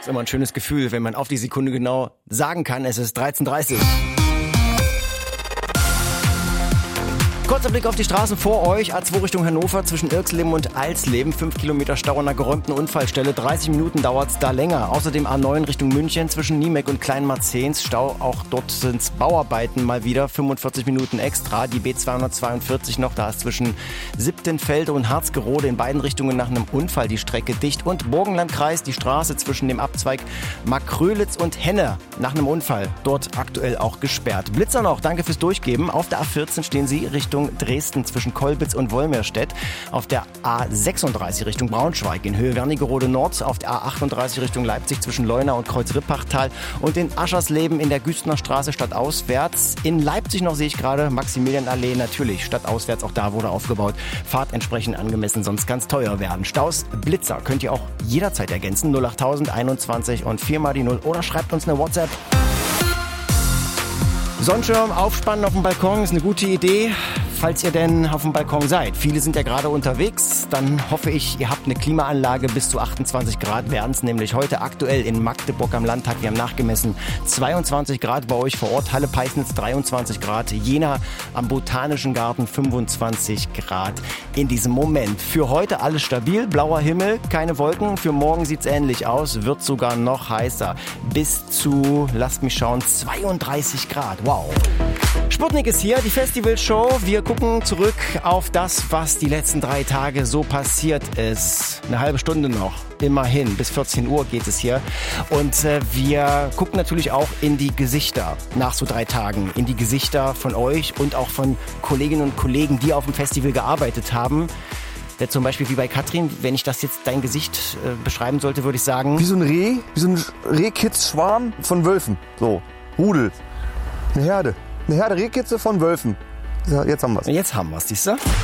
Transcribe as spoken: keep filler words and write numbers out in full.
Ist immer ein schönes Gefühl, wenn man auf die Sekunde genau sagen kann, es ist dreizehn Uhr dreißig. Kurzer Blick auf die Straßen vor euch. A zwei Richtung Hannover zwischen Irxleben und Alsleben. fünf Kilometer Stau an einer geräumten Unfallstelle. dreißig Minuten dauert's da länger. Außerdem A neun Richtung München zwischen Niemek und Kleinmarzens. Stau, auch dort sind's Bauarbeiten mal wieder. fünfundvierzig Minuten extra. Die B zweihundertzweiundvierzig noch. Da ist zwischen Siebtenfelde und Harzgerode in beiden Richtungen nach einem Unfall die Strecke dicht. Und Burgenlandkreis, die Straße zwischen dem Abzweig Markrölitz und Henne nach einem Unfall. Dort aktuell auch gesperrt. Blitzer noch, danke fürs Durchgeben. Auf der A vierzehn stehen Sie Richtung Dresden zwischen Kolbitz und Wolmirstedt. Auf der A sechsunddreißig Richtung Braunschweig in Höhe Wernigerode Nord. Auf der A achtunddreißig Richtung Leipzig zwischen Leuna und Kreuz-Rippachtal. Und in Aschersleben in der Güstener Straße stadtauswärts. In Leipzig noch sehe ich gerade Maximilianallee natürlich stadtauswärts. Auch da wurde aufgebaut. Fahrt entsprechend angemessen, sonst kann es teuer werden. Staus, Blitzer könnt ihr auch jederzeit ergänzen. null acht einundzwanzig und vier mal die null oder schreibt uns eine WhatsApp. Sonnenschirm aufspannen auf dem Balkon ist eine gute Idee, falls ihr denn auf dem Balkon seid. Viele sind ja gerade unterwegs, dann hoffe ich, ihr habt eine Klimaanlage. Bis zu achtundzwanzig Grad werden es nämlich heute aktuell in Magdeburg am Landtag. Wir haben nachgemessen zweiundzwanzig Grad bei euch vor Ort, Halle Peisnitz dreiundzwanzig Grad, Jena am Botanischen Garten fünfundzwanzig Grad in diesem Moment. Für heute alles stabil, blauer Himmel, keine Wolken. Für morgen sieht es ähnlich aus, wird sogar noch heißer. Bis zu, lasst mich schauen, zweiunddreißig Grad. Wow. Sputnik ist hier, die Festivalshow. Wir gucken zurück auf das, was die letzten drei Tage so passiert ist. Eine halbe Stunde noch, immerhin. Bis vierzehn Uhr geht es hier. Und äh, wir gucken natürlich auch in die Gesichter nach so drei Tagen. In die Gesichter von euch und auch von Kolleginnen und Kollegen, die auf dem Festival gearbeitet haben. Ja, zum Beispiel wie bei Katrin, wenn ich das jetzt dein Gesicht äh, beschreiben sollte, würde ich sagen... Wie so ein Reh, wie so ein Rehkitzschwarm von Wölfen. So, Rudel. Eine Herde. Eine Herde Rehkitze von Wölfen. Ja, jetzt haben wir's. Jetzt haben wir's, siehst du?